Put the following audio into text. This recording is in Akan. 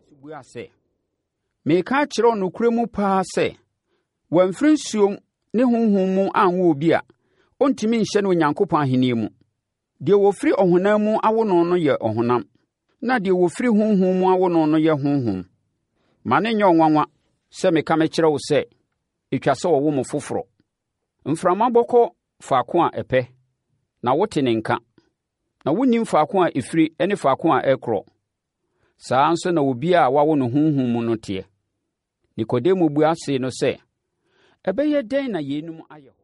bua sɛ, meka akyerɛ wo nokorɛ mu paa sɛ, wɔamfiri nsuom ne honhom mu anwo obi a, ɔntumi nhyɛ no Onyankopɔn ahenni mu. Deɛ wɔfiri ɔhonam mu awo no no yɛ ɔhonam, na deɛ wɔfiri honhom mu awo no no yɛ honhom. Ma ne nyɛ ɔnwanwa sɛ meka mekyerɛ wo sɛ, ɛtwa sɛ wɔwo mo foforɔ. Mframa bɔkɔ faako a ɛpɛ, na wote ne nka, na wonnim faako a ɛfiri ne faako a ɛkorɔ. Saa nso na obiara a wawo no honhom mu no teɛ. Nikodemo buaa see no sɛ, ɛbɛyɛ dɛn na yeinom ayɛ hɔ?